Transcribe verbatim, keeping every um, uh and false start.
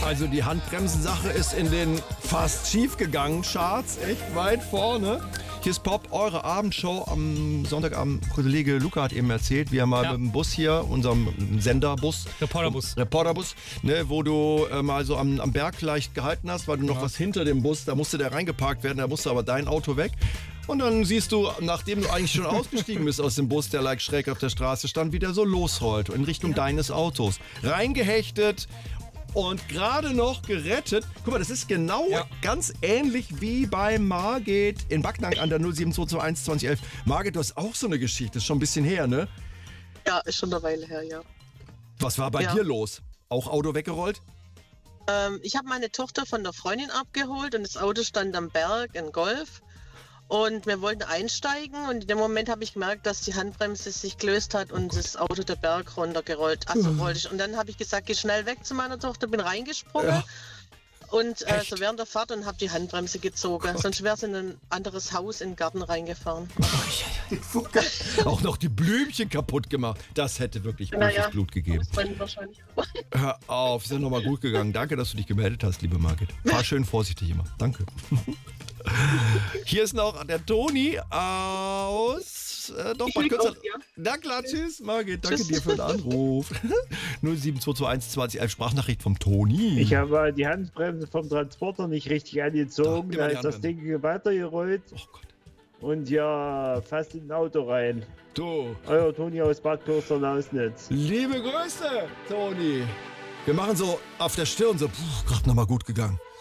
Also die Handbremsensache ist in den fast schiefgegangenen Charts echt weit vorne. Hier ist Pop, eure Abendshow am Sonntagabend. Kollege Luca hat eben erzählt, wie er mal ja. mit dem Bus hier, unserem Senderbus, Reporterbus, Reporterbus, ne, wo du äh, mal so am, am Berg leicht gehalten hast, weil du noch ja. was hinter dem Bus, da musste der reingeparkt werden, da musste aber dein Auto weg. Und dann siehst du, nachdem du eigentlich schon ausgestiegen bist aus dem Bus, der leicht schräg auf der Straße stand, wie der so losrollt in Richtung ja. deines Autos. Reingehechtet und gerade noch gerettet. Guck mal, das ist genau ja. ganz ähnlich wie bei Margit in Backnang an der null sieben zwei zwei eins zwanzig elf. Margit, du hast auch so eine Geschichte, ist schon ein bisschen her, ne? Ja, ist schon eine Weile her, ja. Was war bei ja. dir los? Auch Auto weggerollt? Ähm, ich habe meine Tochter von der Freundin abgeholt und das Auto stand am Berg, ein Golf. Und wir wollten einsteigen und in dem Moment habe ich gemerkt, dass die Handbremse sich gelöst hat und oh das Auto der Berg runtergerollt. Also rollte ich. Und dann habe ich gesagt, geh schnell weg zu meiner Tochter, bin reingesprungen ja. und äh, so während der Fahrt und habe die Handbremse gezogen. Gott. Sonst wäre es in ein anderes Haus in den Garten reingefahren. Oh, auch noch die Blümchen kaputt gemacht. Das hätte wirklich naja, Blut gegeben. Wahrscheinlich. Hör auf, ist ja nochmal gut gegangen. Danke, dass du dich gemeldet hast, liebe Margit. Fahr schön vorsichtig immer. Danke. Hier ist noch der Toni aus äh, doch, Bad Kürzer. Na klar, tschüss, Margit. Danke tschüss. dir für den Anruf. null sieben zwei zwei eins zwanzig elf Sprachnachricht vom Toni. Ich habe die Handbremse vom Transporter nicht richtig angezogen. Da, da ist das Ding weitergerollt. Oh Gott. Und ja, fast in ein Auto rein. Du. Euer Toni aus Bad Kürzer-Lausnitz. Liebe Grüße, Toni. Wir machen so auf der Stirn so, gerade nochmal gut gegangen.